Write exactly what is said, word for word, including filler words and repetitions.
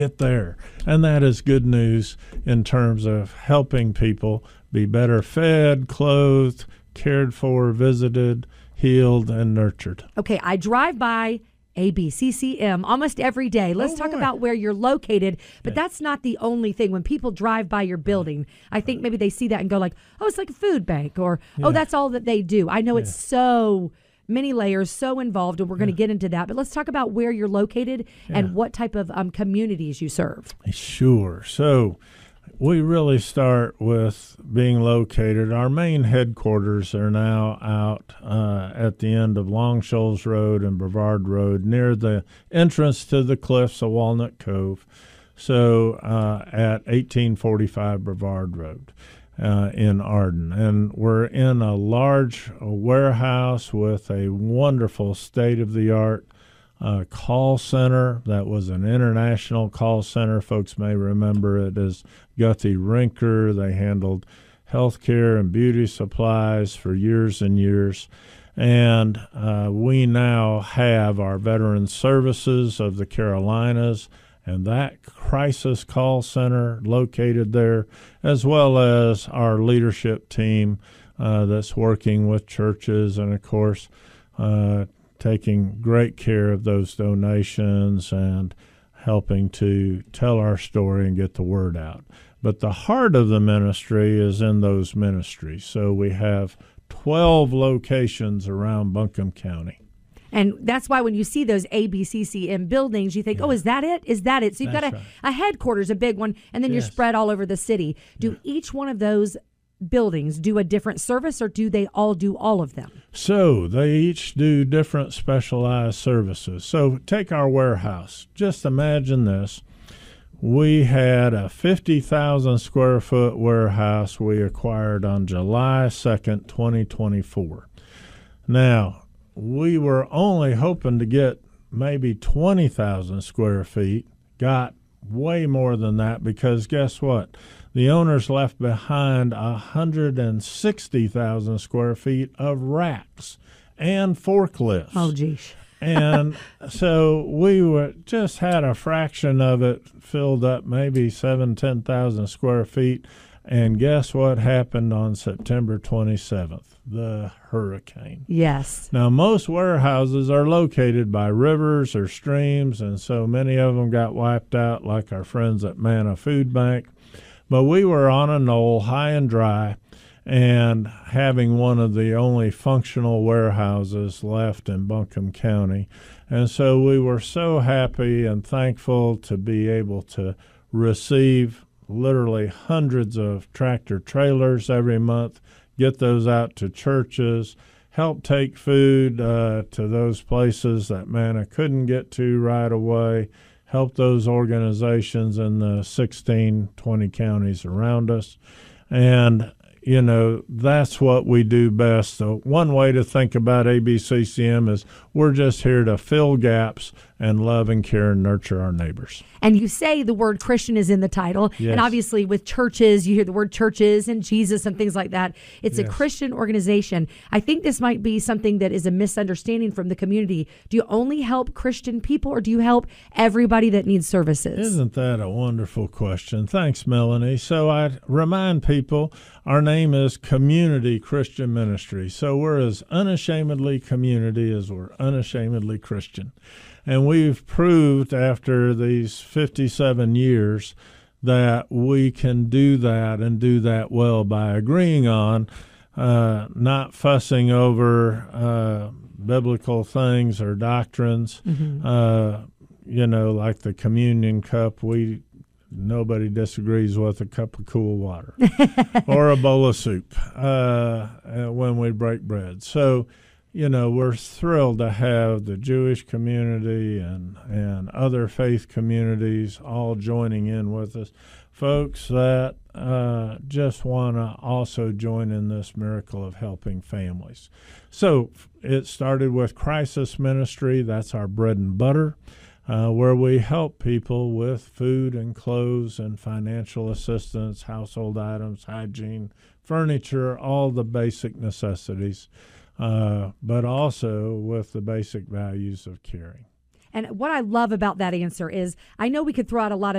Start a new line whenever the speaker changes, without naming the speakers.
Get there. And that is good news in terms of helping people be better fed, clothed, cared for, visited, healed, and nurtured.
Okay, I drive by A B C C M almost every day. Let's
Oh,
talk
boy.
about where you're located, but
Yeah.
that's not the only thing. When people drive by your building, I think maybe they see that and go like, oh, it's like a food bank, or,
Yeah.
oh, that's all that they do. I know
Yeah.
it's so many layers, so involved, and we're going to get into that. But let's talk about where you're located
Yeah.
and what type of um, communities you serve.
Sure. So we really start with being located. Our main headquarters are now out uh, at the end of Long Shoals Road and Brevard Road, near the entrance to the cliffs of Walnut Cove. So uh, at eighteen forty-five Brevard Road. Uh, in Arden. And we're in a large uh, warehouse with a wonderful state-of-the-art uh, call center. That was an international call center. Folks may remember it as Guthrie Rinker. They handled healthcare and beauty supplies for years and years. And uh, we now have our Veteran Services of the Carolinas and that crisis call center located there, as well as our leadership team uh, that's working with churches and, of course, uh, taking great care of those donations and helping to tell our story and get the word out. But the heart of the ministry is in those ministries. So we have twelve locations around Buncombe County.
And that's why when you see those A B C C M buildings, you think, yeah. oh, is that it? Is that it? So you've
That's
got a,
right.
a headquarters, a big one, and then
Yes.
you're spread all over the city. Do
Yeah.
each one of those buildings do a different service, or do they all do all of them?
So they each do different specialized services. So take our warehouse. Just imagine this. We had a fifty thousand square foot warehouse we acquired on July second, twenty twenty-four. Now, we were only hoping to get maybe twenty thousand square feet, got way more than that because guess what? The owners left behind one hundred sixty thousand square feet of racks and forklifts.
Oh, geez.
And so we were just had a fraction of it filled up, maybe seven, ten thousand square feet. And guess what happened on September twenty-seventh? The hurricane.
Yes.
Now, most warehouses are located by rivers or streams, and so many of them got wiped out, like our friends at Manna Food Bank. But we were on a knoll, high and dry, and having one of the only functional warehouses left in Buncombe County. And so we were so happy and thankful to be able to receive literally hundreds of tractor trailers every month, get those out to churches, help take food uh, to those places that Manna couldn't get to right away, help those organizations in the sixteen, twenty counties around us. And, you know, that's what we do best. So one way to think about A B C C M is we're just here to fill gaps and love and care and nurture our neighbors.
And you say the word Christian is in the title.
Yes.
And obviously with churches, you hear the word churches and Jesus and things like that. It's
Yes.
a Christian organization. I think this might be something that is a misunderstanding from the community. Do you only help Christian people, or do you help everybody that needs services?
Isn't that a wonderful question? Thanks, Melanie. So I remind people our name is Community Christian Ministry. So we're as unashamedly community as we're unashamedly Christian. And we've proved after these fifty-seven years that we can do that and do that well by agreeing on uh, not fussing over uh, biblical things or doctrines.
Mm-hmm.
Uh, you know, like the communion cup, we nobody disagrees with a cup of cool water or a bowl of soup uh, when we break bread. So, you know, we're thrilled to have the Jewish community and, and other faith communities all joining in with us. Folks that uh, just want to also join in this miracle of helping families. So it started with crisis ministry. That's our bread and butter, uh, where we help people with food and clothes and financial assistance, household items, hygiene, furniture, all the basic necessities. Uh, but also with the basic values of caring.
And what I love about that answer is I know we could throw out a lot of